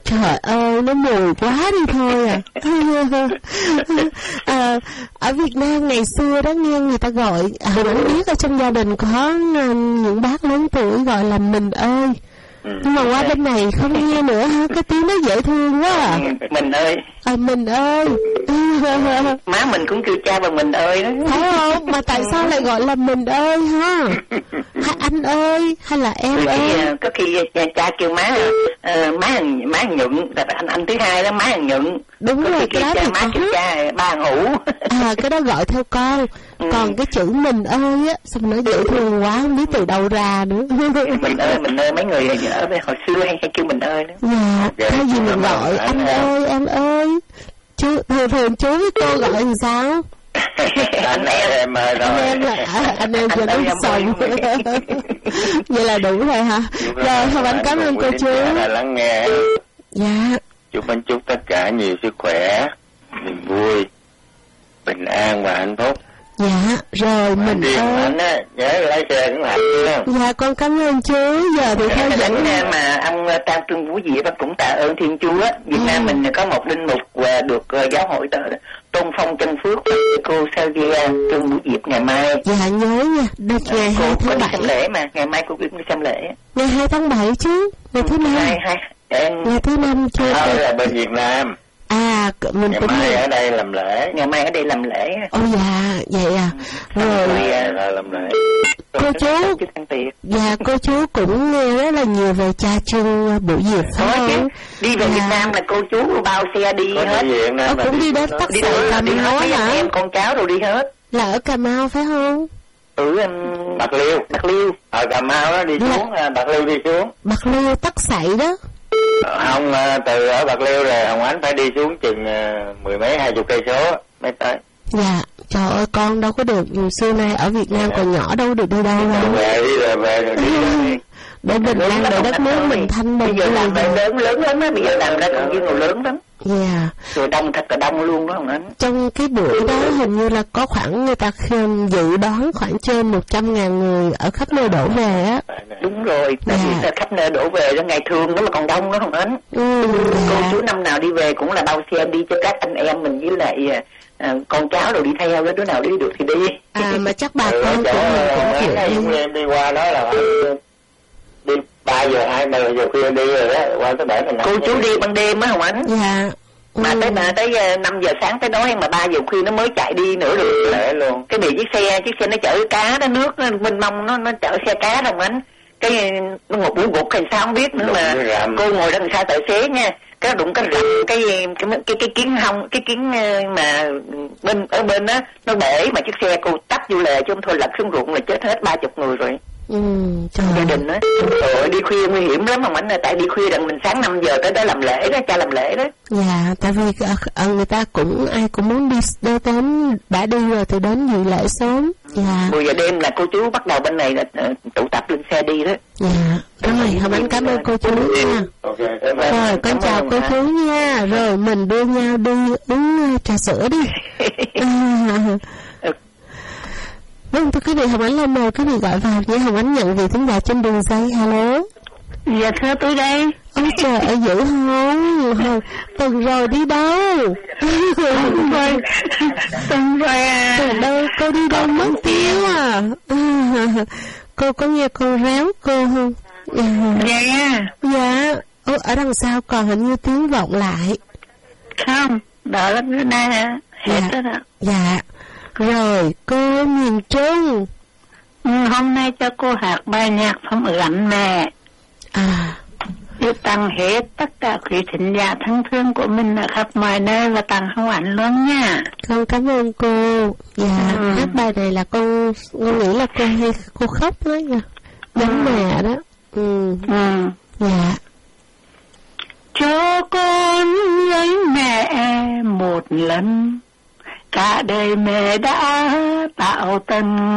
Trời ơi, nó mùi quá đi thôi à. Ở Việt Nam ngày xưa đó nghe người ta gọi, không biết ở trong gia đình có những bác lớn tuổi gọi là mình ơi. Nhưng mà qua bên này không nghe nữa ha, cái tiếng nó dễ thương quá à. Mình ơi. Mình ơi. Má mình cũng kêu cha bằng mình ơi đó. Thấy không? Mà tại sao lại gọi là mình ơi ha? Hay anh ơi, hay là em ơi? Có khi cha kêu má má Nhuận, anh thứ hai đó má Nhuận. Đúng có rồi, cái đó thì má kêu cha ba Hữu. Cái đó gọi theo con. Còn cái chữ mình ơi á, sao mà nó dễ thương quá, không biết từ đâu ra nữa. Mình ơi, mấy người ở đây hồi xưa hay kêu mình ơi đó. Dạ, cái gì mình gọi anh ơi, em ơi. Chứ thường chú với cô gọi làm sao? Anh em ơi rồi. Anh em cho nó xong. Vậy là đủ rồi hả? Rồi, Hồng Ánh cảm ơn cô chú. Lắng nghe. Dạ. Chúc anh chúc tất cả nhiều sức khỏe, niềm vui, bình an và hạnh phúc. Dạ, rồi mình ơi. Anh á, nhớ lái xe cũng hạnh phúc. Dạ, con cảm ơn chú. Giờ thì theo dõi mà ông Tam Trương Vũ Diệp cũng tạ ơn Thiên Chúa. Việt Nam mình có một linh mục và được giáo hội tôn phong chân phước cô Savia Trương Vũ Diệp ngày mai. Dạ nhớ nha, được ngày 2 tháng 7. Lễ mà ngày mai cô biết xem lễ. Ngày 2 tháng 7 chứ, ngày thứ 5. Ngày thứ 5 chưa? Là bên Việt Nam. Mình ngày cũng mai ở đây làm lễ. Ngày mai ở đây làm lễ. Ồ dạ, vậy à. Rồi là làm lễ. Cô chú. Dạ, cô chú cũng nghe rất là nhiều về cha Trương Vũ Diệp phải không? Đi về Việt Nam là cô chú bao xe đi hết. Cũng đi đến Bắc Sài Cà Mau hả? Em con cháu rồi đi hết. Là ở Cà Mau phải không? Bạc Liêu. Ở Cà Mau đó đi xuống, Bạc Liêu đi xuống. Bạc Liêu Tắc Sậy đó. Không, từ ở Bạc Liêu rồi Hồng Ánh phải đi xuống chừng 10 mấy 20 cây số mới tới. Dạ, trời ơi con đâu có được, xưa nay ở Việt Nam còn nhỏ đâu được đi đâu đâu. Về rồi đi. Để bình an, để đất nước mình thanh bình. Bây giờ làm lớn lắm á, bây giờ làm ra công viên lớn lắm. Dạ. Rồi đông thật là đông luôn đó Hồng Ánh. Trong cái buổi đó hình như là có khoảng người ta dự đoán khoảng trên 100.000 người ở khắp nơi đổ về á. Đúng rồi, khắp nơi đổ về đó, ngày thường đó mà còn đông đó Hồng Ánh. Cô chú năm nào đi về cũng là bao xe đi cho các anh em mình với lại con cháu rồi đi theo đó, đứa nào đi được thì đi. Mà chắc bà con của mình cũng chịu đi. Em đi qua đó là đi 3 giờ 20 giờ khuya đi rồi đó, qua tới 7 mình. Cô chú đi ban đêm á Hồng Ánh. Dạ. Mà tới 5 giờ sáng tới đó mà 3 giờ khuya nó mới chạy đi nữa được. Để luôn. Cái bị chiếc xe nó chở cá đó, nước mênh mông, nó chở xe cá Hồng Ánh. Cái nó ngục hay sao không biết nữa mà cô ngồi đằng sau tài xế nha, cái đụng cái rầm cái kiến mà ở bên đó nó bể mà chiếc xe cô tấp vô lề chứ không thôi lật xuống ruộng là chết hết 30 người rồi. Gia đình á, rồi đi khuya nguy hiểm lắm Hồng Ánh, là tại đi khuya rằng mình sáng 5 giờ tới đó làm lễ đó, cha làm lễ đó. Dạ, tại vì người ta cũng ai cũng muốn đi đến đã đi rồi thì đến dự lễ sớm. Dạ. 10 giờ đêm là cô chú bắt đầu bên này là tụ tập lên xe đi đó. Dạ. Rồi, Hồng Ánh cảm ơn cô chú nha. Rồi, con chào cô chú nha. Rồi mình đưa nhau đi uống trà sữa đi. Vâng, thưa quý vị, Hồng Ánh lên mời quý vị gọi vào nhé. Hồng Ánh nhận vị thính giả trên đường dây. Alo. Dạ thưa tôi đây. Ôi trời ơi, dữ không? Tuần rồi đi đâu? Tuần rồi à. Tuần đâu, cô đi đâu mất tiêu à? Cô có nghe con réo cô không? Dạ. Ở đằng sau còn hình như tiếng vọng lại. Không, đợi lắm bữa nay hả? Hết rồi đó. Dạ. Rồi, cô miền Trung. Hôm nay cho cô hát bài nhạc phẩm gánh mẹ. Yêu tặng hết tất cả quý thính giả thân thương của mình ở khắp mọi nơi và tặng Hồng Ánh luôn nha. Con cảm ơn cô. Dạ, hát bài này là con nghĩ là cô khóc đó nha. Giống mẹ đó. Dạ. Cho con lấy mẹ một lần, cả đời mẹ đã tạo tần